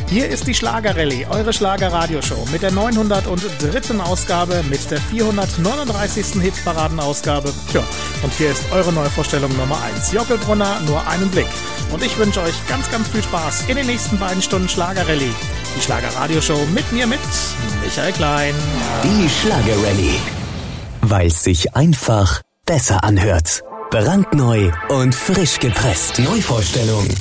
Hier ist die Schlagerrallye, eure Schlagerradioshow mit der 903. Ausgabe, mit der 439. Hitparadenausgabe. Tja, und hier ist eure Neuvorstellung Nummer 1. Jockelbrunner, nur einen Blick. Und ich wünsche euch ganz, ganz viel Spaß in den nächsten beiden Stunden Schlagerrallye. Die Schlagerradioshow mit mir, mit Michael Klein. Die Schlagerrallye, weil es sich einfach besser anhört. Brandneu und frisch gepresst. Neuvorstellung